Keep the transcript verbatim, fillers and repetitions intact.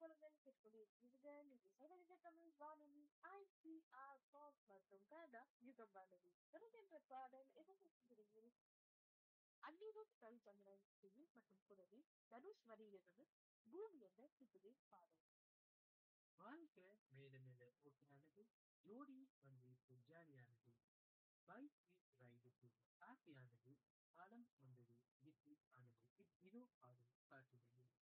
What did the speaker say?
வணக்கங்களுடன் கேட்டுக்கொண்டிருக்கிறீர்கள் இது சர்வதேச தமிழ் வானொலி ஐ சி ஆர் பாப் மற்றும் கனடா யுகம் வானொலி தொடர்கின்ற பாடல் எதிர்ப்பு அந்நீரும் ரவிச்சந்திரன் இசையில் மற்றும் குரலில் தனுஷ் வரியிலிருந்து பூமி என்ற சிசுவை பாடல். வாழ்க்கை மேல மேல ஓட்டியானது ஜோடி வந்து இப்போ ஜாலியானது பைக் ரைடுக்கு ஹாப்பியானது காலம் வந்தது கெட்டி ஆனது இப் இதோ பாடும் காட்டுகிறது